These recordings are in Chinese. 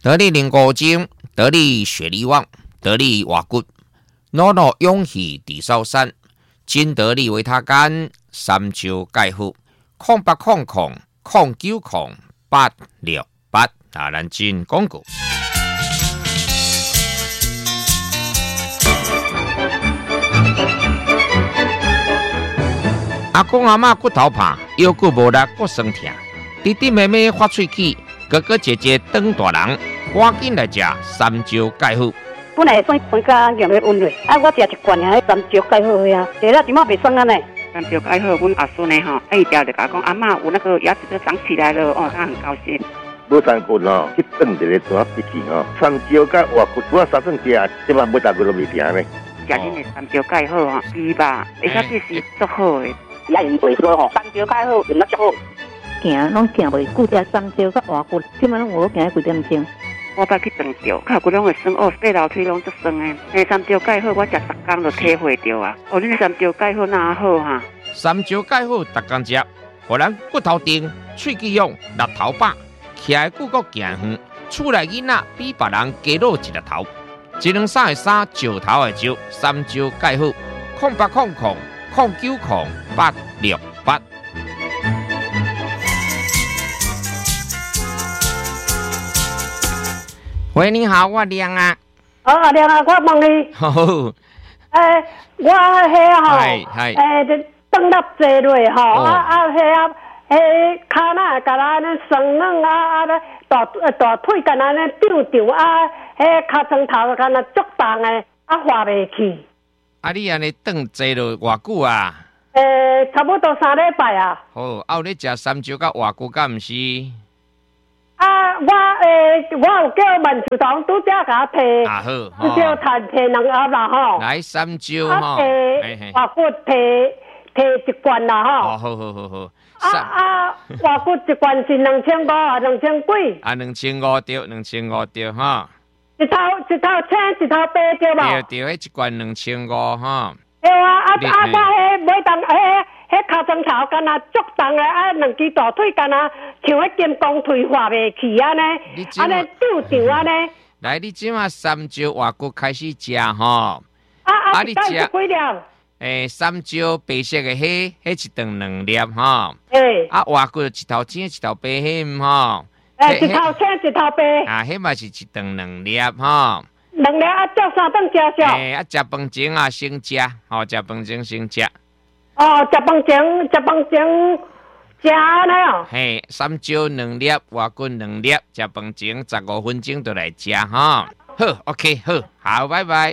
得力灵骨精，得力血力旺，得力活骨，努努勇气地少山，金得力维他干，三招解腹，0800090868啊，咱进广告。阿公阿嬷骨头怕，腰骨无力，骨酸痛，弟弟妹妹发喙齿，哥哥姐姐当大人，赶紧来吃三招解腹。 本来算酸甲咸的温热，我食一罐啊，三招解腹的啊，食了怎么袂酸安尼？ 三招解腹，阮阿孙呢吼，一条就甲讲阿嬷有那个牙齿都长起来了哦，他很高兴。 无三骨哦，去炖一个怎闭气哦，三招甲活骨，我三顿食，即摆每大骨都未平呢。 食恁的三招解腹吼，猪吧，而且这是足好的。 也用袂说吼，三招解腹用得足好。行拢行袂久，食三招甲活骨，即摆拢有行几点钟。 我捌去长着，脚骨拢会酸哦，爬楼梯拢足酸的。三招解腹，我食10天就体会着啊。哦，恁三招解腹哪好哈？ 三招解腹，逐工食，互咱骨头硬，喙齿勇，力头饱，徛的骨骼行远，厝内囡仔比别人加老一粒头。一两三的三，石头的石，三招解腹，0800090868。喂，你好，我亮啊。 哦，亮啊，我问你。 好。 我迄吼，当落坐落吼，骹那甲咱安尼酸软大腿甲咱安尼丢骹床头甲咱足重的，滑袂去。 你安尼当坐落偌久啊？ 差不多3礼拜啊。 好，有咧食三招甲活骨，敢毋是？ 我有叫万寿堂拄则甲我摕， 好， 拄则摕2盒啦吼。 来三招吼， 活骨摕1罐啦吼。 好。 活骨1罐是2500啊，2000几。 2500对，2500对哈。 一头青，一头白对嘛？ 对，迄1罐2500哈。 对啊，我迄每当迄骹床头干那足重的，2支大腿干那像迄金刚腿滑袂去安尼丢掉安尼。 来，你即马三招活骨开始食吼。 你食几粒？ 三招白色的迄一顿2粒吼。活骨一头青一头白迄吼。 一头青一头白。 迄嘛是一顿2粒吼。 2粒照3顿食少。 食饭前先食，食饭前先食。 食饭前食安尼哦。 三招2粒，活骨2粒，食饭前15分钟就来食哈。好 ，OK， 好，拜拜。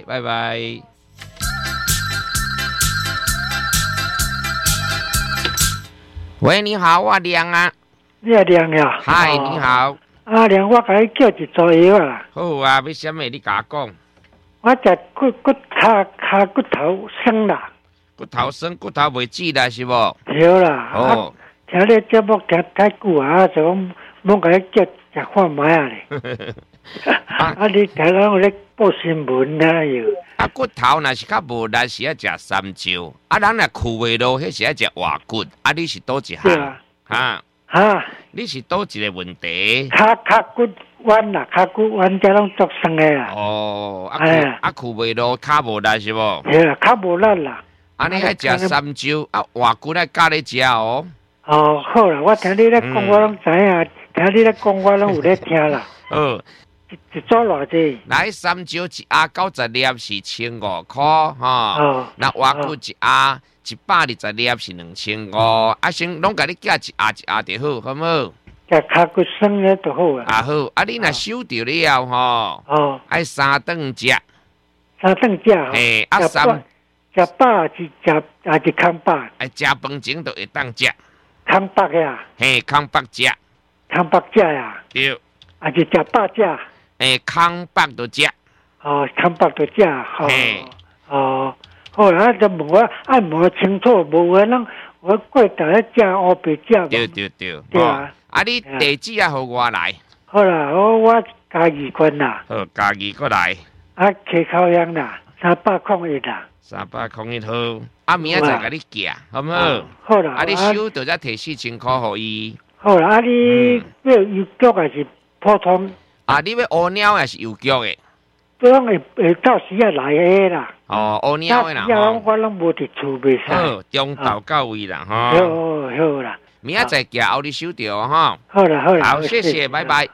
喂，你好，我亮啊。 你亮呀？ 嗨，你好。 亮，我甲你叫一组药啊。 好啊，要啥物你甲我讲。 我食骹骨头酸啦。 骨头酸，骨头袂止啦，是无？ 对啦。听你节目听太久啊，就讲muốn甲你叫食看卖啊咧。你听讲有咧报新闻啊又。 骨头若是较无力，是要食三招。人若酷袂落，迄是要食活骨。你是倒一项？你是倒一个问题？ 骹骨弯啦，骹骨弯这拢足酸的啦。 酷袂落，骹无力是无？ 对啦，骹无力啦。 你爱食三招，活骨来加咧食哦。 好啦，我听你咧讲，我拢知影；听你咧讲，我拢有咧听啦。一组偌济？ 来三招1盒90粒是1500块哈。那活骨1盒120粒是2500。先拢甲你寄1盒就好，好唔好？ 食骹骨酸咧就好啊。 好，你若收着了吼，爱3顿食。 3顿食。食饱是一空饱。 食饭前就会当食。 空饱呀。 空饱食。 空饱食呀。 对。 是食饱食。 空饱就食。 空饱就食。好啦，就问我按摩清楚，无话拢我过头咧食乌白食。 对。 对啊。 你地址啊，互我来。 好啦，我嘉义县啦。 好，嘉义过来。 溪口乡啦，301啦。 301好。明仔载甲你寄，好唔好？ 好啦。 你收就再摕4000块互伊。 好啦，你要邮局还是普通？ 啊，你要乌猫还是邮局的？ 不拢会到时啊来的啦。 哦，乌猫的啦。 我拢无伫厝袂使。 好，中昼到位啦，哈。 好啦。 明仔载行后日收到哈。 好了。 好，谢谢，拜拜。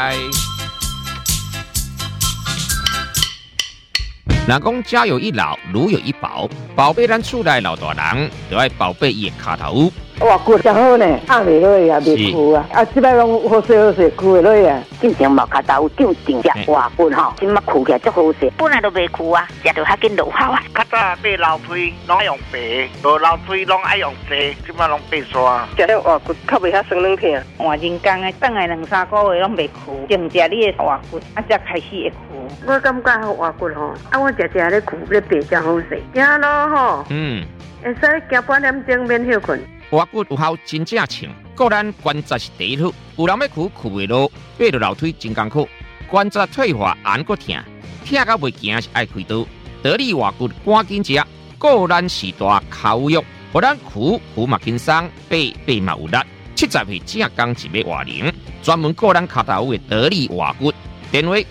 人讲家有一老，如有一宝，宝贝咱厝内老大人，就要宝贝伊的骹头。 哇，骨真好呢，压袂落去也袂枯啊！即摆拢好势枯袂落去啊！ 进前毛骹头长长只活骨吼，即马枯起来足好势，本来都袂枯啊，食着较紧落效啊。 较早买老水拢爱用白，无老水拢爱用细，即马拢白刷。 食了活骨较袂遐酸软疼，换人工的，等下2-3个月拢袂枯，净食你的活骨，才开始会枯。我感觉活骨吼，我食咧枯咧白真好势，行咯吼。会使行半点钟免休困。 活骨有效真正称，个咱关节是第一好，有人要枯袂落，爬落楼梯真艰苦，关节退化按搁疼，疼到袂行是爱开刀。得力活骨赶紧食，个咱时大口肉，互咱枯嘛轻松，爬嘛有力。70岁正刚一尾活龄，专门个咱骹头的得力活骨，电话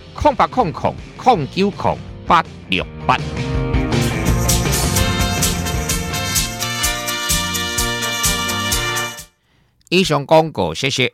0800090868。以上广告，谢谢。